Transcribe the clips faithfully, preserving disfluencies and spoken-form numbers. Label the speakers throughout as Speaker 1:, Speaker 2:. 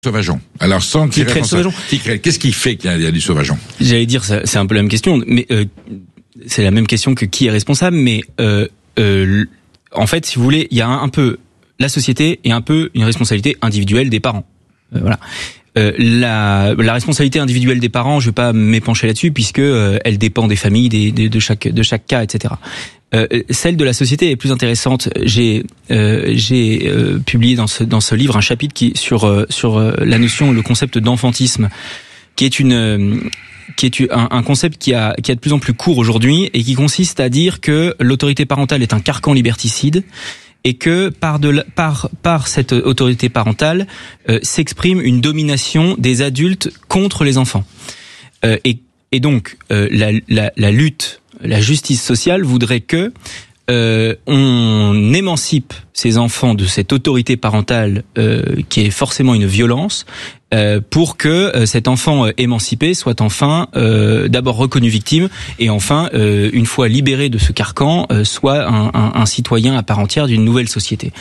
Speaker 1: Sauvageon. Alors sans
Speaker 2: qui crée le sauvageon.
Speaker 1: Qui crée, qu'est-ce qui fait qu'il y a du sauvageon?
Speaker 2: J'allais dire, c'est un peu la même question, mais euh, c'est la même question que qui est responsable, mais euh, euh, en fait, si vous voulez, il y a un, un peu la société et un peu une responsabilité individuelle des parents. Euh, voilà. Euh, la, la responsabilité individuelle des parents, je vais pas m'épancher là-dessus puisque euh, elle dépend des familles, des, des, de chaque de chaque cas, et cetera. Euh, celle de la société est plus intéressante. J'ai euh, j'ai euh, publié dans ce dans ce livre un chapitre qui sur euh, sur euh, la notion, le concept d'enfantisme, qui est une euh, qui est un, un concept qui a qui a de plus en plus court aujourd'hui et qui consiste à dire que l'autorité parentale est un carcan liberticide et que par de la, par par cette autorité parentale euh, s'exprime une domination des adultes contre les enfants. Euh, et et donc euh, la la la lutte, la justice sociale voudrait que euh, on émancipe ces enfants de cette autorité parentale euh, qui est forcément une violence, euh, pour que euh, cet enfant euh, émancipé soit enfin euh, d'abord reconnu victime et enfin, euh, une fois libéré de ce carcan, euh, soit un, un, un citoyen à part entière d'une nouvelle société.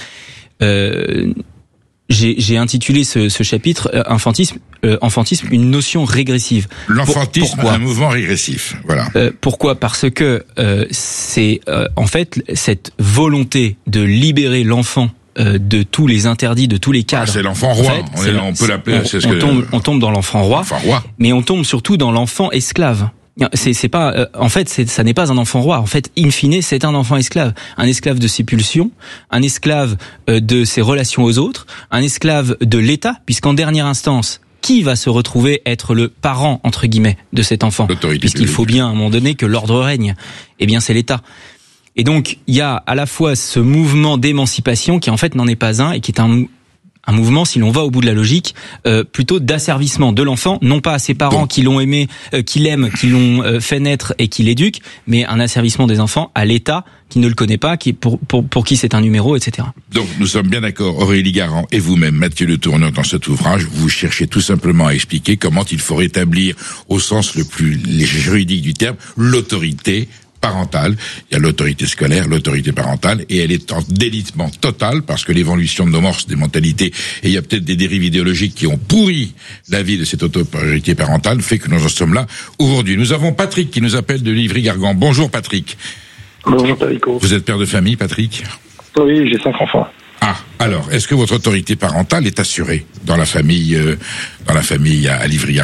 Speaker 2: Euh, J'ai, j'ai intitulé ce, ce chapitre euh, infantisme, euh, infantisme, une notion régressive.
Speaker 1: L'enfantisme, Pour, un mouvement régressif. Voilà.
Speaker 2: Euh, pourquoi ? Parce que euh, c'est euh, en fait cette volonté de libérer l'enfant euh, de tous les interdits, de tous les cadres.
Speaker 1: Ah, c'est l'enfant roi.
Speaker 2: En fait,
Speaker 1: on, est, on peut l'appeler.
Speaker 2: On,
Speaker 1: c'est ce
Speaker 2: on,
Speaker 1: que...
Speaker 2: tombe, on tombe dans l'enfant roi,
Speaker 1: l'enfant roi,
Speaker 2: mais on tombe surtout dans l'enfant esclave. C'est, c'est pas, euh, en fait, c'est, ça n'est pas un enfant roi. En fait, in fine, c'est un enfant esclave. Un esclave de ses pulsions, un esclave euh, de ses relations aux autres, un esclave de l'État, puisqu'en dernière instance, qui va se retrouver être le parent, entre guillemets, de cet enfant ? Puisqu'il faut bien, à un moment donné, que l'ordre règne. Eh bien, c'est l'État. Et donc, il y a à la fois ce mouvement d'émancipation qui, en fait, n'en est pas un et qui est un un mouvement, si l'on va au bout de la logique, euh, plutôt d'asservissement de l'enfant, non pas à ses parents qui l'ont aimé, euh, qui l'aiment, qui l'ont euh, fait naître et qui l'éduquent, mais un asservissement des enfants à l'État qui ne le connaît pas, qui pour pour pour qui c'est un numéro, et cetera.
Speaker 1: Donc nous sommes bien d'accord, Aurélie Garand et vous-même, Mathieu Le Tourneur, dans cet ouvrage, vous cherchez tout simplement à expliquer comment il faut rétablir, au sens le plus juridique du terme, l'autorité parentale. Il y a l'autorité scolaire, l'autorité parentale, et elle est en délitement total parce que l'évolution de nos mœurs, des mentalités, et il y a peut-être des dérives idéologiques qui ont pourri la vie de cette autorité parentale, fait que nous en sommes là aujourd'hui. Nous avons Patrick qui nous appelle de Livry-Gargan. Bonjour Patrick.
Speaker 3: Bonjour Patrick.
Speaker 1: Vous êtes père de famille, Patrick ?
Speaker 3: Oui, j'ai cinq enfants.
Speaker 1: Ah, alors, est-ce que votre autorité parentale est assurée dans la famille, euh, dans la famille à, à Livry-Gargan ?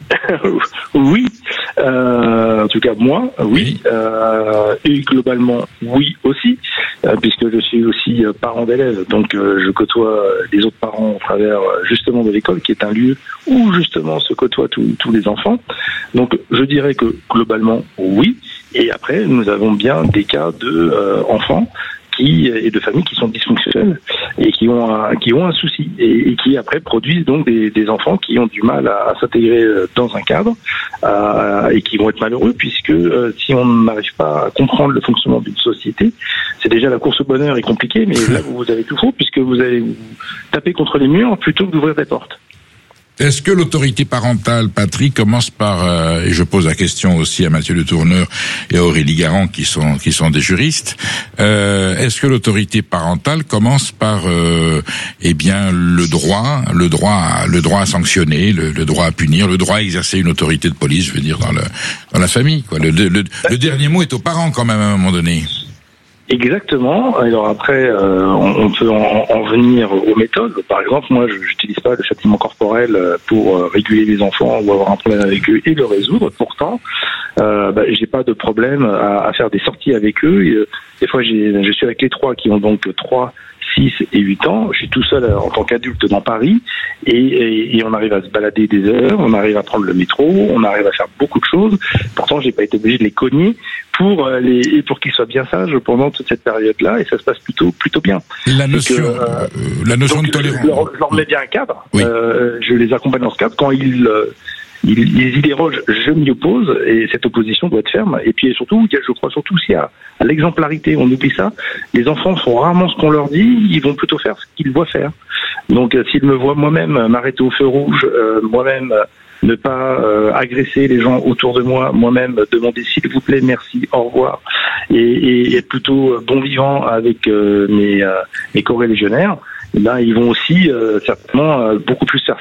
Speaker 3: Oui, euh, en tout cas moi, oui, oui. Euh, et globalement oui aussi, euh, puisque je suis aussi euh, parent d'élèves, donc euh, je côtoie les autres parents au travers justement de l'école, qui est un lieu où justement se côtoient tous, tous les enfants. Donc je dirais que globalement oui, et après nous avons bien des cas de euh, enfants qui et de familles qui sont dysfonctionnelles et qui ont un, qui ont un souci et, et qui après produisent donc des, des enfants qui ont du mal à, à s'intégrer dans un cadre euh, et qui vont être malheureux puisque euh, si on n'arrive pas à comprendre le fonctionnement d'une société, c'est déjà la course au bonheur est compliquée, mais là vous avez tout faux puisque vous allez vous taper contre les murs plutôt que d'ouvrir des portes.
Speaker 1: Est-ce que l'autorité parentale, Patrick, commence par, euh, et je pose la question aussi à Mathieu Le Tourneur et à Aurélie Garand qui sont qui sont des juristes, euh, est-ce que l'autorité parentale commence par, euh, eh bien, le droit, le droit, à, le droit à sanctionner, le, le droit à punir, le droit à exercer une autorité de police, je veux dire dans le dans la famille, quoi. Le, le, le, le dernier mot est aux parents quand même à un moment donné.
Speaker 3: Exactement. Alors après, euh, on, on peut en, en venir aux méthodes. Par exemple, moi, je n'utilise pas le châtiment corporel pour euh, réguler les enfants ou avoir un problème avec eux et le résoudre. Pourtant, euh, bah, j'ai pas de problème à, à faire des sorties avec eux. Et, euh, des fois, j'ai, je suis avec les trois qui ont donc trois, six et huit ans. Je suis tout seul en tant qu'adulte dans Paris et, et, et on arrive à se balader des heures, on arrive à prendre le métro, on arrive à faire beaucoup de choses. Pourtant, j'ai pas été obligé de les cogner pour les pour qu'ils soient bien sages pendant toute cette période-là et ça se passe plutôt plutôt bien.
Speaker 1: La notion, que, euh, la notion donc, de tolérance.
Speaker 3: Je leur, je leur mets bien un cadre.
Speaker 1: Oui.
Speaker 3: Euh, je les accompagne dans ce cadre. Quand ils euh, ils, ils y dérogent, je m'y oppose et cette opposition doit être ferme. Et puis surtout, je crois surtout aussi à, à l'exemplarité. On oublie ça. Les enfants font rarement ce qu'on leur dit. Ils vont plutôt faire ce qu'ils voient faire. Donc, euh, s'ils me voient moi-même m'arrêter au feu rouge, euh, moi-même euh, ne pas euh, agresser les gens autour de moi, moi-même demander s'il vous plaît, merci, au revoir, et, et être plutôt bon vivant avec euh, mes, euh, mes corélégionnaires, eh ben, ils vont aussi euh, certainement euh, beaucoup plus faire